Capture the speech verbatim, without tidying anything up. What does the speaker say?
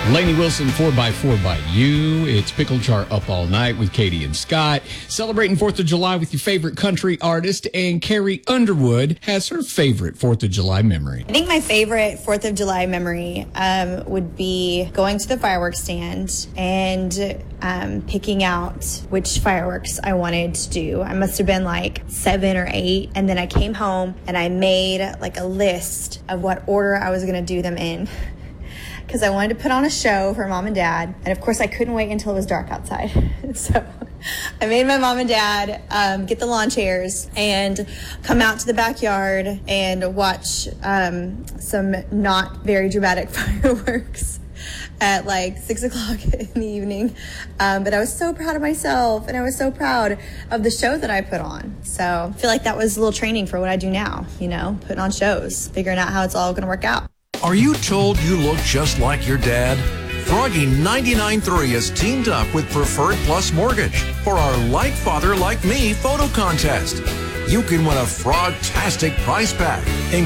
Lainey Wilson, four by four by you. It's Pickle Jar Up All Night with Katie and Scott. Celebrating fourth of July with your favorite country artist. And Carrie Underwood has her favorite fourth of July memory. I think my favorite fourth of July memory um, would be going to the fireworks stand and um, picking out which fireworks I wanted to do. I must have been like seven or eight. And then I came home and I made like a list of what order I was going to do them in, because I wanted to put on a show for mom and dad. And of course I couldn't wait until it was dark outside. So I made my mom and dad um, get the lawn chairs and come out to the backyard and watch um, some not very dramatic fireworks at like six o'clock in the evening. Um, but I was so proud of myself, and I was so proud of the show that I put on. So I feel like that was a little training for what I do now, you know, putting on shows, figuring out how it's all gonna work out. Are you told you look just like your dad? Froggy ninety-nine point three has teamed up with Preferred Plus Mortgage for our Like Father Like Me photo contest. You can win a frog-tastic prize pack,